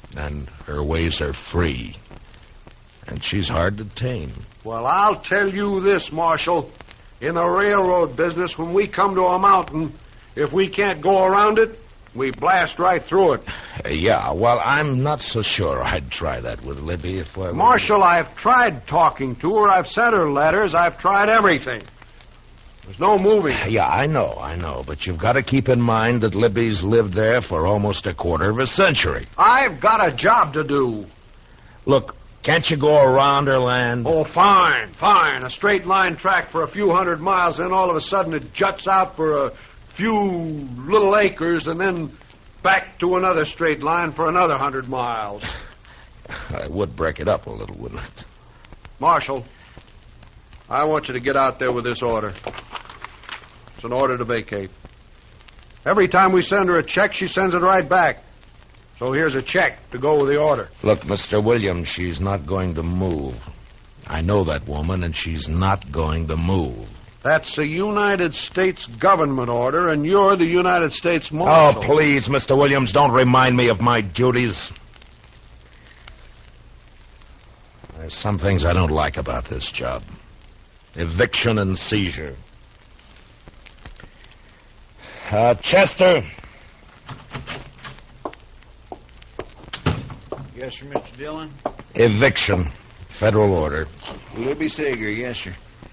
And her ways are free. And she's hard to tame. Well, I'll tell you this, Marshal. In the railroad business, when we come to a mountain, if we can't go around it, we blast right through it. Yeah, well, I'm not so sure I'd try that with Libby if I were... Marshal, I've tried talking to her. I've sent her letters. I've tried everything. There's no moving. Yeah, I know. But you've got to keep in mind that Libby's lived there for almost a quarter of a century. I've got a job to do. Look, can't you go around her land? Oh, fine. A straight line track for a few 100 miles, then all of a sudden it juts out for a few little acres, and then back to another straight line for another 100 miles. I would break it up a little, wouldn't it? Marshal, I want you to get out there with this order. It's an order to vacate. Every time we send her a check, she sends it right back. So here's a check to go with the order. Look, Mr. Williams, she's not going to move. I know that woman, and she's not going to move. That's a United States government order, and you're the United States Marshal. Oh, please, Mr. Williams, don't remind me of my duties. There's some things I don't like about this job. Eviction and seizure. Chester. Yes, sir, Mr. Dillon. Eviction. Federal order. Libby Sager, yes, sir.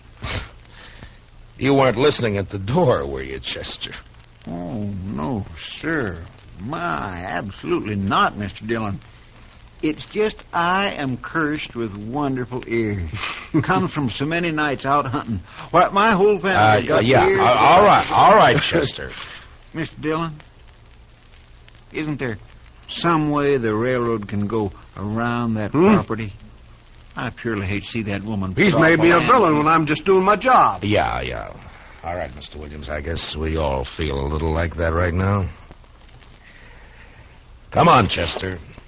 You weren't listening at the door, were you, Chester? Oh, no, sir. My, absolutely not, Mr. Dillon. It's just I am cursed with wonderful ears. Comes from so many nights out hunting. Why, my whole family got ears. All right, Chester. Mr. Dillon, isn't there some way the railroad can go around that property? I purely hate to see that woman. He's made me a villain when I'm just doing my job. Yeah. All right, Mr. Williams, I guess we all feel a little like that right now. Come on, Chester.